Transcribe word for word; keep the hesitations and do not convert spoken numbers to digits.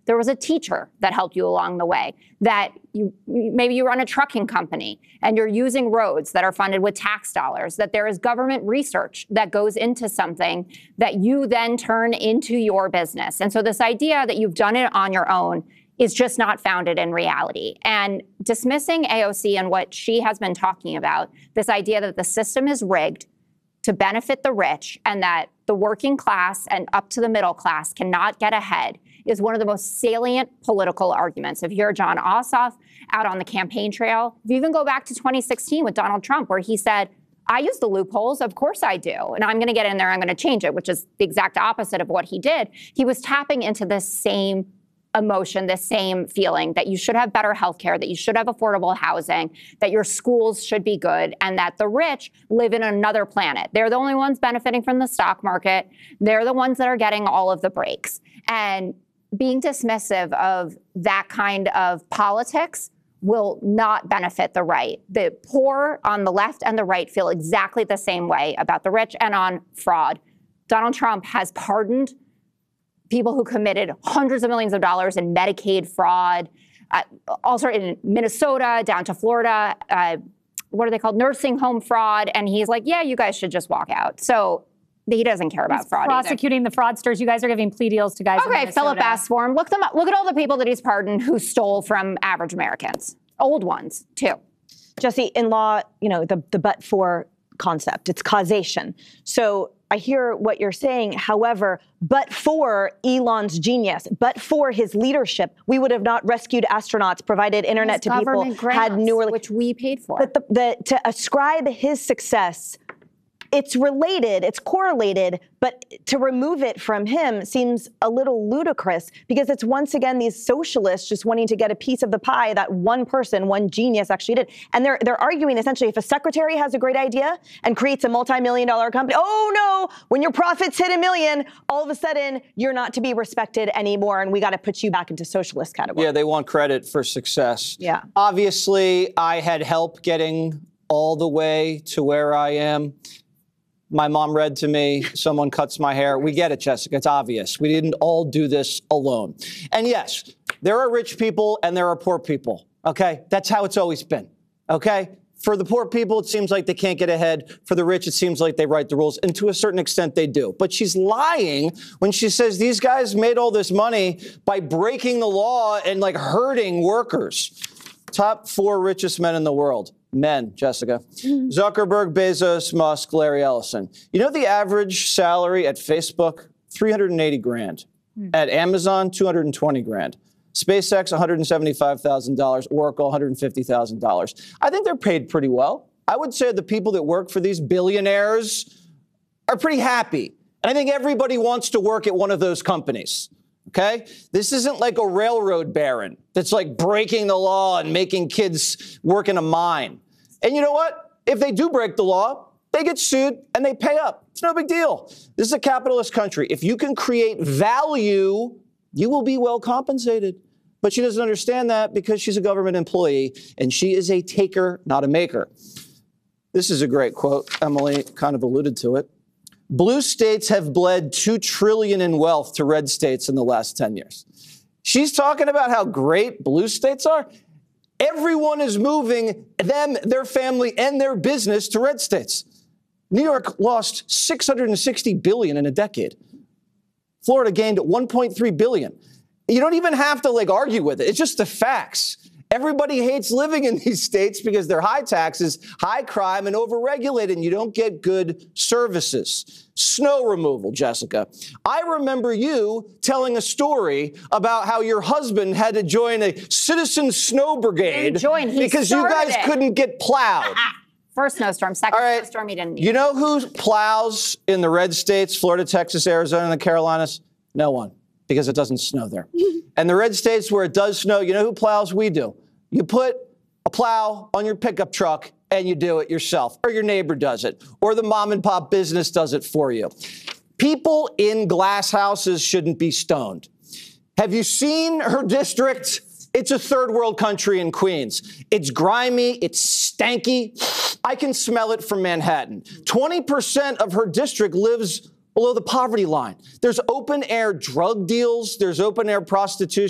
there was a teacher that helped you along the way, that you maybe you run a trucking company and you're using roads that are funded with tax dollars, that there is government research that goes into something that you then turn into your business. And so this idea that you've done it on your own is just not founded in reality. And dismissing A O C and what she has been talking about, this idea that the system is rigged to benefit the rich and that the working class and up to the middle class cannot get ahead, is one of the most salient political arguments. If you're John Ossoff out on the campaign trail, if you even go back to twenty sixteen with Donald Trump, where he said, I use the loopholes, of course I do, and I'm going to get in there, I'm going to change it, which is the exact opposite of what he did. He was tapping into this same emotion, this same feeling that you should have better health care, that you should have affordable housing, that your schools should be good, and that the rich live in another planet. They're the only ones benefiting from the stock market. They're the ones that are getting all of the breaks. And being dismissive of that kind of politics will not benefit the right. The poor on the left and the right feel exactly the same way about the rich and on fraud. Donald Trump has pardoned people who committed hundreds of millions of dollars in Medicaid fraud, uh, also in Minnesota, down to Florida, uh, what are they called? Nursing home fraud. And he's like, yeah, you guys should just walk out. So he doesn't care about he's fraud prosecuting either. the fraudsters. You guys are giving plea deals to guys in Okay, Minnesota. Philip asked for him. Look them up. Look at all the people that he's pardoned who stole from average Americans. Old ones, too. Jesse, in law, you know, the, the but-for concept, it's causation. So I hear what you're saying. However, but for Elon's genius, but for his leadership, we would have not rescued astronauts, provided internet his to people, grants, had newer, which we paid for. But the, the, to ascribe his success, it's related, it's correlated, but to remove it from him seems a little ludicrous because it's once again these socialists just wanting to get a piece of the pie that one person, one genius actually did. And they're they're arguing essentially if a secretary has a great idea and creates a multi-million dollar company, oh no, when your profits hit a million, all of a sudden you're not to be respected anymore and we got to put you back into socialist category. Yeah, they want credit for success. Yeah. Obviously, I had help getting all the way to where I am. My mom read to me, someone cuts my hair. We get it, Jessica. It's obvious. We didn't all do this alone. And yes, there are rich people and there are poor people, okay? That's how it's always been, okay? For the poor people, it seems like they can't get ahead. For the rich, it seems like they write the rules. And to a certain extent, they do. But she's lying when she says these guys made all this money by breaking the law and, like, hurting workers. Top four richest men in the world. Men, Jessica. Zuckerberg, Bezos, Musk, Larry Ellison. You know the average salary at Facebook? three hundred eighty grand. Mm. At Amazon, two hundred twenty grand. SpaceX, one hundred seventy-five thousand dollars. Oracle, one hundred fifty thousand dollars. I think they're paid pretty well. I would say the people that work for these billionaires are pretty happy. And I think everybody wants to work at one of those companies. Okay? This isn't like a railroad baron that's like breaking the law and making kids work in a mine. And you know what? If they do break the law, they get sued and they pay up. It's no big deal. This is a capitalist country. If you can create value, you will be well compensated. But she doesn't understand that because she's a government employee and she is a taker, not a maker. This is a great quote. Emily kind of alluded to it. Blue states have bled two trillion dollars in wealth to red states in the last ten years. She's talking about how great blue states are. Everyone is moving them, their family, and their business to red states. New York lost six hundred sixty billion dollars in a decade. Florida gained one point three billion dollars. You don't even have to like argue with it. It's just the facts. Everybody hates living in these states because they're high taxes, high crime, and overregulated, and you don't get good services. Snow removal, Jessica. I remember you telling a story about how your husband had to join a citizen snow brigade join. He because you guys it. couldn't get plowed. First snowstorm, second All right. snowstorm, he didn't need. You know who plows in the red states, Florida, Texas, Arizona, and the Carolinas? No one, because it doesn't snow there. And the red states where it does snow, you know who plows? We do. You put a plow on your pickup truck and you do it yourself, or your neighbor does it, or the mom and pop business does it for you. People in glass houses shouldn't be stoned. Have you seen her district? It's a third world country in Queens. It's grimy, it's stanky. I can smell it from Manhattan. twenty percent of her district lives below the poverty line. There's open air drug deals, there's open air prostitution.